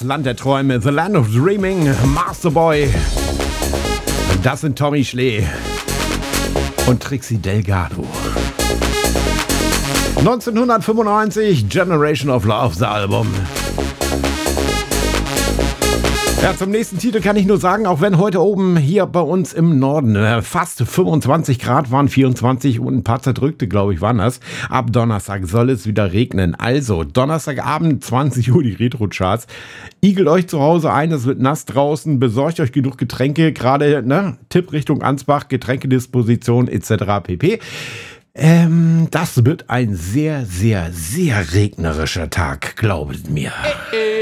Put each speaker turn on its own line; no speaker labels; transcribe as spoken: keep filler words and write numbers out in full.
Land der Träume, The Land of Dreaming, Masterboy. Das sind Tommy Schlee und Trixie Delgado. neunzehnhundertfünfundneunzig, Generation of Love, das Album. Ja, zum nächsten Titel kann ich nur sagen, auch wenn heute oben hier bei uns im Norden äh, fast fünfundzwanzig Grad waren, vierundzwanzig und ein paar zerdrückte, glaube ich, waren das. Ab Donnerstag soll es wieder regnen. Also, Donnerstagabend, zwanzig Uhr, die Retro-Charts. Igelt euch zu Hause ein, es wird nass draußen, besorgt euch genug Getränke, gerade, ne, Tipp Richtung Ansbach, Getränkedisposition et cetera pp. Ähm, das wird ein sehr, sehr, sehr regnerischer Tag, glaubet mir.